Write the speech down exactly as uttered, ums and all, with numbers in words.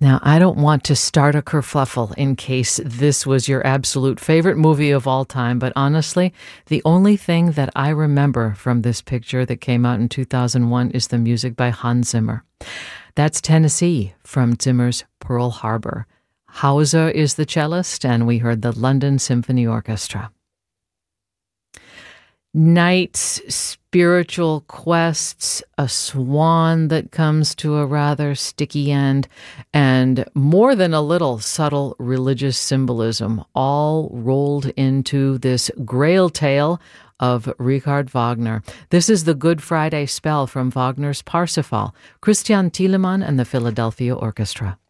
Now, I don't want to start a kerfluffle in case this was your absolute favorite movie of all time, but honestly, the only thing that I remember from this picture that came out in two thousand one is the music by Hans Zimmer. That's Tennessee from Zimmer's Pearl Harbor. Hauser is the cellist, and we heard the London Symphony Orchestra. Nights, spiritual quests, a swan that comes to a rather sticky end, and more than a little subtle religious symbolism, all rolled into this Grail tale of Richard Wagner. This is the Good Friday spell from Wagner's Parsifal, Christian Thielemann and the Philadelphia Orchestra.